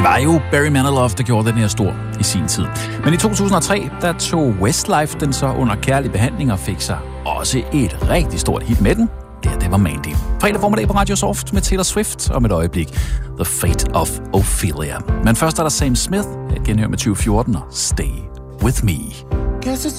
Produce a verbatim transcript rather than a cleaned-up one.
Det var jo Barry Manilow, der gjorde den her stor i sin tid. Men i to tusind og tre, der tog Westlife den så under kærlig behandling og fik sig også et rigtig stort hit med den. Det her, det var Mandy. Fredag formiddag på Radio Soft med Taylor Swift om et øjeblik. The Fate of Ophelia. Men først er der Sam Smith, et genhør med tyve fjorten og Stay With Me. Guess it's